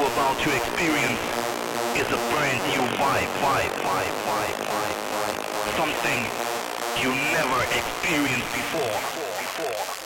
about to experience is a brand new vibe. Something you never experienced before.